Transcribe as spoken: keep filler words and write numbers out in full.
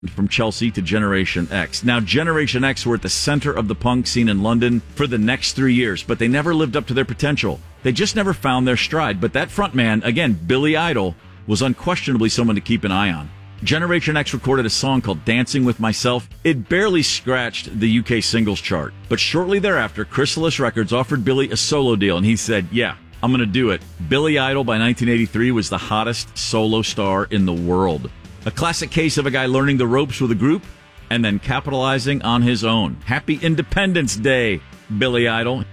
from Chelsea to Generation X. Now, Generation X were at the center of the punk scene in London for the next three years, but they never lived up to their potential. They just never found their stride. But that frontman, again, Billy Idol, was unquestionably someone to keep an eye on. Generation X recorded a song called Dancing With Myself. It barely scratched the U K singles chart. But shortly thereafter, Chrysalis Records offered Billy a solo deal, and he said, yeah, I'm going to do it. Billy Idol by nineteen eighty-three was the hottest solo star in the world. A classic case of a guy learning the ropes with a group and then capitalizing on his own. Happy Independence Day, Billy Idol.